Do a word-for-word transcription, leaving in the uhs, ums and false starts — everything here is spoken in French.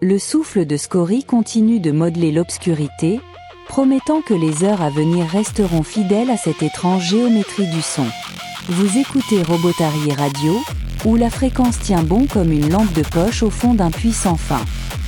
Le souffle de Scorie continue de modeler l'obscurité, promettant que les heures à venir resteront fidèles à cette étrange géométrie du son. Vous écoutez Robotari Radio, où la fréquence tient bon comme une lampe de poche au fond d'un puits sans fin.